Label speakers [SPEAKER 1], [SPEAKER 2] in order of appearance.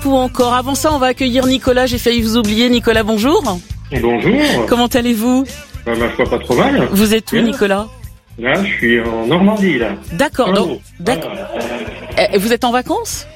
[SPEAKER 1] ou encore. Avant ça, on va accueillir Nicolas. J'ai failli vous oublier. Nicolas, bonjour.
[SPEAKER 2] Bonjour.
[SPEAKER 1] Comment allez-vous?
[SPEAKER 2] Ma foi, pas trop mal.
[SPEAKER 1] Vous êtes où,
[SPEAKER 2] Bien.
[SPEAKER 1] Nicolas?
[SPEAKER 2] Là, je suis en Normandie, là.
[SPEAKER 1] D'accord.
[SPEAKER 2] Oh.
[SPEAKER 1] D'accord. Vous êtes en vacances?